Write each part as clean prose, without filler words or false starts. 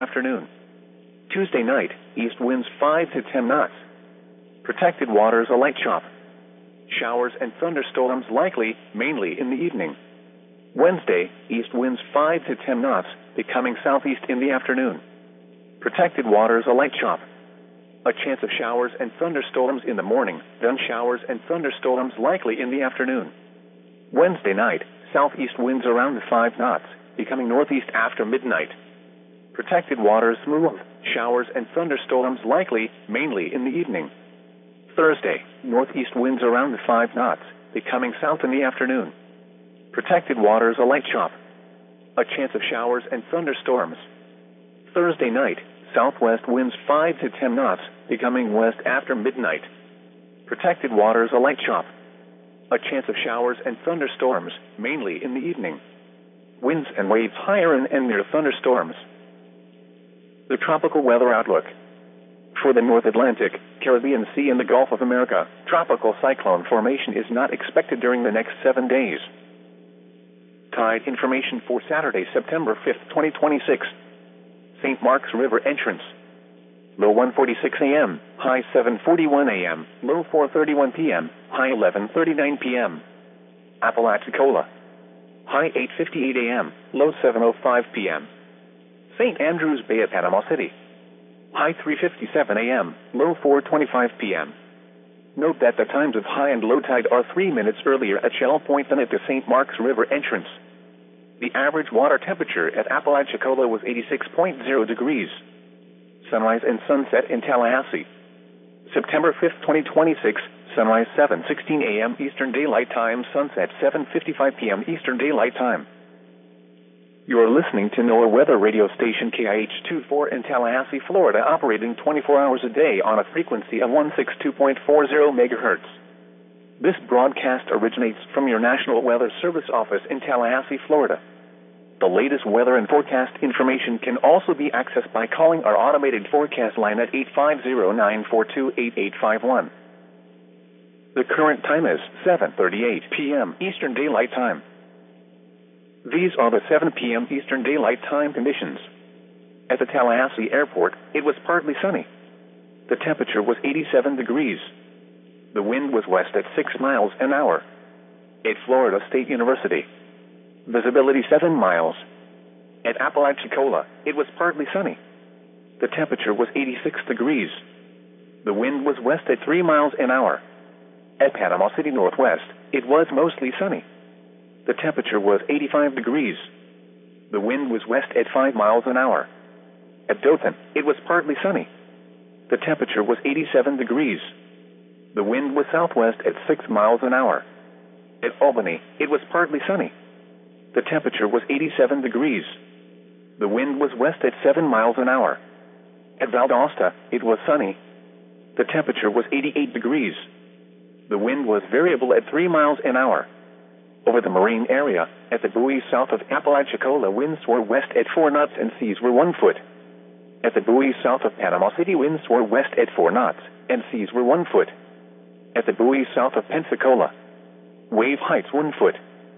afternoon. Tuesday night, east winds 5 to 10 knots. Protected waters a light chop. Showers and thunderstorms likely, mainly in the evening. Wednesday, east winds 5 to 10 knots, becoming southeast in the afternoon. Protected waters a light chop. A chance of showers and thunderstorms in the morning, then showers and thunderstorms likely in the afternoon. Wednesday night, southeast winds around 5 knots, becoming northeast after midnight. Protected waters smooth, showers and thunderstorms likely, mainly in the evening. Thursday, northeast winds around 5 knots, becoming south in the afternoon. Protected waters a light chop. A chance of showers and thunderstorms. Thursday night, southwest winds 5 to 10 knots, becoming west after midnight. Protected waters a light chop. A chance of showers and thunderstorms, mainly in the evening. Winds and waves higher and near thunderstorms. The tropical weather outlook. For the North Atlantic, Caribbean Sea and the Gulf of America, tropical cyclone formation is not expected during the next 7 days. Tide information for Saturday, September 5th, 2026. St. Mark's River entrance. Low 1:46 a.m., high 7:41 a.m., low 4:31 p.m., high 11:39 p.m. Apalachicola. High 8:58 a.m., low 7:05 p.m. St. Andrews Bay at Panama City. High 3:57 a.m., low 4:25 p.m. Note that the times of high and low tide are 3 minutes earlier at Shell Point than at the St. Mark's River entrance. The average water temperature at Apalachicola was 86.0 degrees. Sunrise and sunset in Tallahassee. September 5th, 2026, sunrise 7:16 a.m. Eastern Daylight Time, sunset 7:55 p.m. Eastern Daylight Time. You are listening to NOAA weather radio station KIH-24 in Tallahassee, Florida, operating 24 hours a day on a frequency of 162.40 megahertz. This broadcast originates from your National Weather Service office in Tallahassee, Florida. The latest weather and forecast information can also be accessed by calling our automated forecast line at 850-942-8851. The current time is 7:38 p.m. Eastern Daylight Time. These are the 7 p.m. Eastern Daylight Time conditions. At the Tallahassee Airport, it was partly sunny. The temperature was 87 degrees. The wind was west at 6 miles an hour. At Florida State University, visibility 7 miles. At Apalachicola, it was partly sunny. The temperature was 86 degrees. The wind was west at 3 miles an hour. At Panama City Northwest, it was mostly sunny. The temperature was 85 degrees. The wind was west at 5 miles an hour. At Dothan, it was partly sunny. The temperature was 87 degrees. The wind was southwest at 6 miles an hour. At Albany, it was partly sunny. The temperature was 87 degrees. The wind was west at 7 miles an hour. At Valdosta, it was sunny. The temperature was 88 degrees. The wind was variable at 3 miles an hour. Over the marine area, at the buoys south of Apalachicola, winds were west at 4 knots and seas were 1 foot. At the buoys south of Panama City, winds were west at 4 knots and seas were 1 foot. At the buoys south of Pensacola, wave heights 1 foot.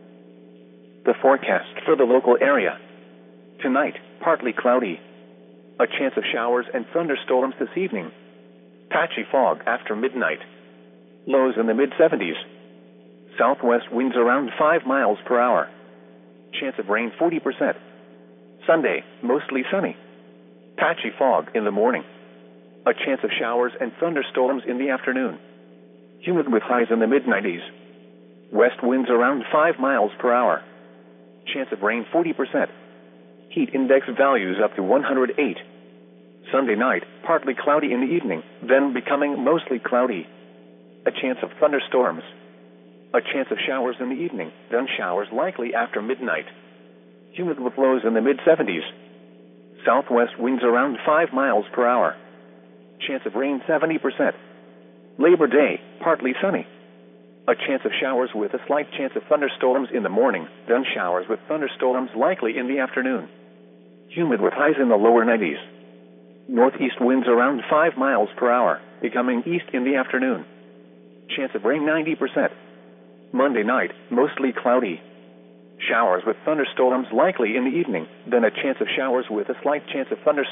The forecast for the local area. Tonight, partly cloudy. A chance of showers and thunderstorms this evening. Patchy fog after midnight. Lows in the mid-70s. Southwest winds around 5 miles per hour. Chance of rain 40%. Sunday, mostly sunny. Patchy fog in the morning. A chance of showers and thunderstorms in the afternoon. Humid with highs in the mid-90s. West winds around 5 miles per hour. Chance of rain 40%. Heat index values up to 108. Sunday night, partly cloudy in the evening, then becoming mostly cloudy. A chance of thunderstorms. A chance of showers in the evening, then showers likely after midnight. Humid with lows in the mid-70s. Southwest winds around 5 miles per hour. Chance of rain 70%. Labor Day, partly sunny. A chance of showers with a slight chance of thunderstorms in the morning, then showers with thunderstorms likely in the afternoon. Humid with highs in the lower 90s. Northeast winds around 5 miles per hour, becoming east in the afternoon. Chance of rain 90%. Monday night, mostly cloudy. Showers with thunderstorms likely in the evening, then a chance of showers with a slight chance of thunderstorms